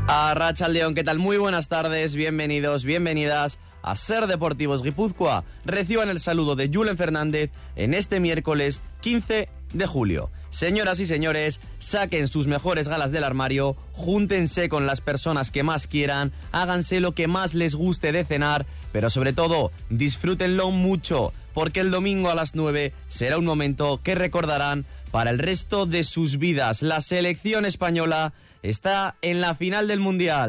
Arratsaldeon, ¿qué tal? Muy buenas tardes, bienvenidos, bienvenidas a Ser Deportivos Guipúzcoa. Reciban el saludo de Julen Fernández en este miércoles 15 de julio. Señoras y señores, saquen sus mejores galas del armario, júntense con las personas que más quieran, háganse lo que más les guste de cenar, pero sobre todo, disfrútenlo mucho, porque el domingo a las 9 será un momento que recordarán para el resto de sus vidas. La selección española está en la final del Mundial.